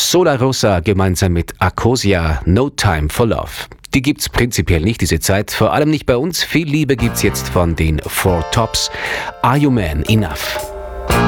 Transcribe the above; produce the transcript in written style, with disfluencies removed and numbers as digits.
Solar Rosa gemeinsam mit Akosia, No Time for Love. Die gibt's prinzipiell nicht, diese Zeit, vor allem nicht bei uns. Viel Liebe gibt's jetzt von den Four Tops. Are You Man Enough?